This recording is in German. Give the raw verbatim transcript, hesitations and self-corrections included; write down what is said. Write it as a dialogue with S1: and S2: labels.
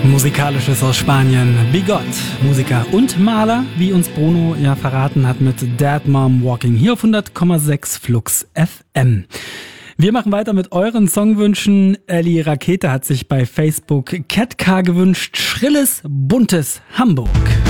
S1: Musikalisches aus Spanien. Bigot, Musiker und Maler, wie uns Bruno ja verraten hat mit Dead Mom Walking hier auf hundert Komma sechs Flux F M. Wir machen weiter mit euren Songwünschen. Ellie Rakete hat sich bei Facebook Catcar gewünscht. Schrilles, buntes Hamburg.